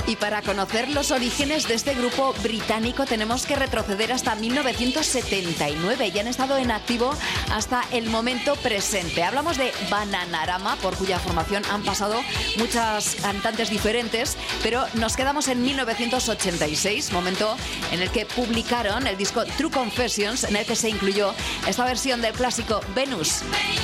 Y para conocer los orígenes de este grupo británico tenemos que retroceder hasta 1979 y han estado en activo hasta el momento presente. Hablamos de Bananarama, por cuya formación han pasado muchas cantantes diferentes, pero nos quedamos en 1986, momento en el que publicaron el disco True Confessions, en el que se incluyó esta versión del clásico Venus.